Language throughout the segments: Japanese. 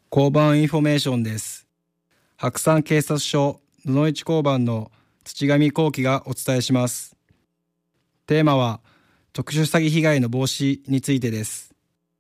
交番インフォメーションです。白山警察署野々市交番の土上幸喜がお伝えします。テーマは特殊詐欺被害の防止についてです。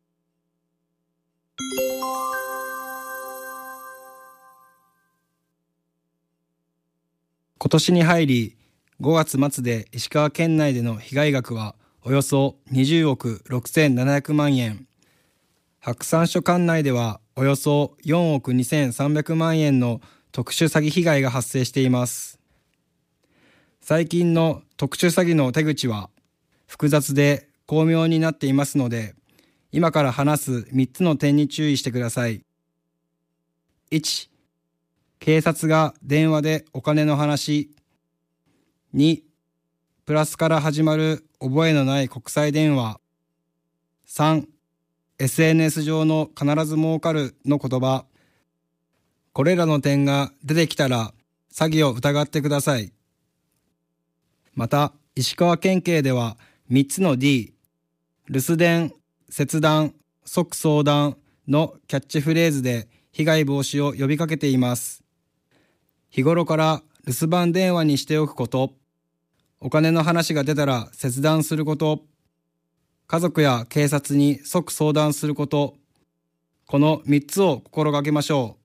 今年に入り5月末で石川県内での被害額はおよそ20億6700万円。白山署管内ではおよそ4億2300万円の特殊詐欺被害が発生しています。最近の特殊詐欺の手口は複雑で巧妙になっていますので、今から話す3つの点に注意してください。1、警察が電話でお金の話。2、プラスから始まる覚えのない国際電話。3、SNS 上の必ず儲かるの言葉。これらの点が出てきたら詐欺を疑ってください。また、石川県警では3つの D、留守電、切断、即相談のキャッチフレーズで被害防止を呼びかけています。日頃から留守番電話にしておくこと、お金の話が出たら切断すること、家族や警察に即相談すること、この3つを心がけましょ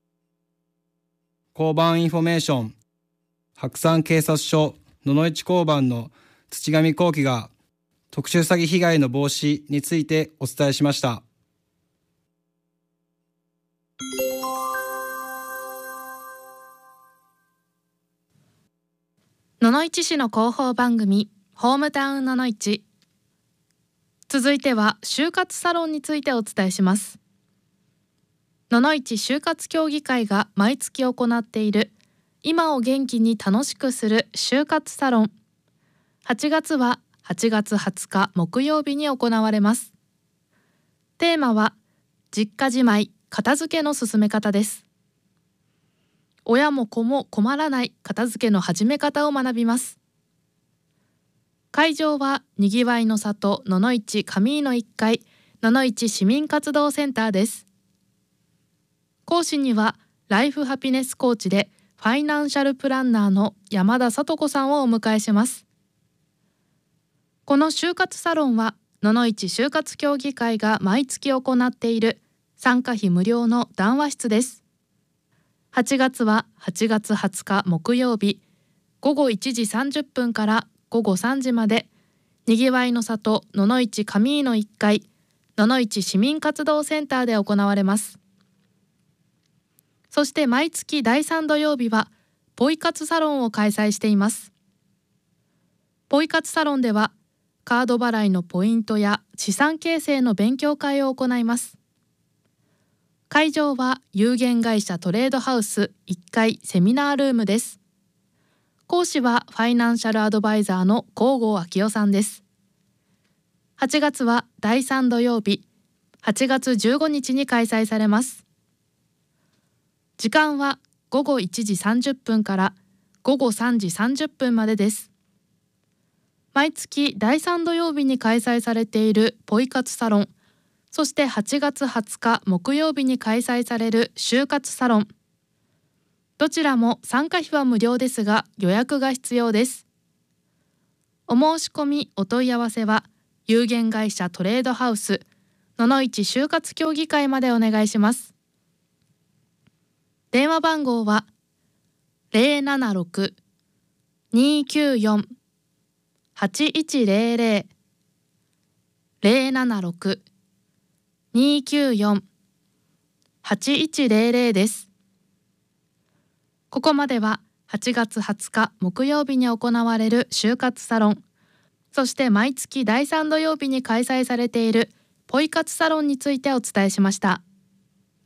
う。交番インフォメーション、白山警察署野々市交番の土上幸喜が特殊詐欺被害の防止についてお伝えしました。 野々市市の広報番組ホームタウン野々市。続いては就活サロンについてお伝えします。野々市就活協議会が毎月行っている今を元気に楽しくする就活サロン。8月は8月20日木曜日に行われます。テーマは実家じまい片付けの進め方です。親も子も困らない片付けの始め方を学びます。会場はにぎわいの里野々市上井の1階野々市市民活動センターです。講師にはライフハピネスコーチでファイナンシャルプランナーの山田聡子さんをお迎えします。この就活サロンは野々市就活協議会が毎月行っている参加費無料の談話室です。8月は8月20日木曜日午後1時30分から午後3時までにぎわいの里野々市上井の1階野々市市民活動センターで行われます。そして毎月第3土曜日はポイ活サロンを開催しています。ポイ活サロンではカード払いのポイントや資産形成の勉強会を行います。会場は有限会社トレードハウス1階セミナールームです。講師はファイナンシャルアドバイザーの向郷昭夫さんです。8月は第3土曜日8月15日に開催されます。時間は午後1時30分から午後3時30分までです。毎月第3土曜日に開催されているポイ活サロン、そして8月20日木曜日に開催される就活サロン。どちらも参加費は無料ですが予約が必要です。お申し込みお問い合わせは有限会社トレードハウス野々市就活協議会までお願いします。電話番号は 076-294-8100 076-294-8100です。ここまでは8月20日木曜日に行われる就活サロン、そして毎月第3土曜日に開催されているポイ活サロンについてお伝えしました。